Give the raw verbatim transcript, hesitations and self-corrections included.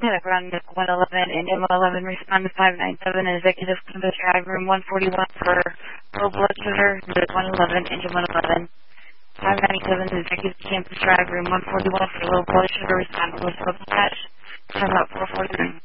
Background one eleven, engine one eleven, respond to five nine seven, executive campus drive room one forty-one for low blood sugar, one eleven, engine one eleven. five ninety-seven, executive campus drive room one forty-one for low blood sugar, respond to list of dispatch. Time out four forty-three.